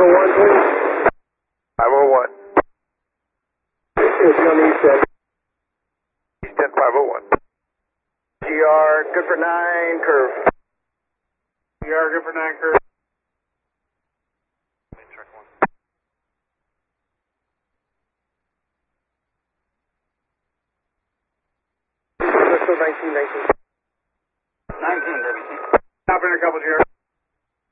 501, please. 501. It's on East 10. East 10 501. GR, good for 9, curve. GR, good for 9 curve. Bristol 19, 19. 19, WT. Operator, couple GR.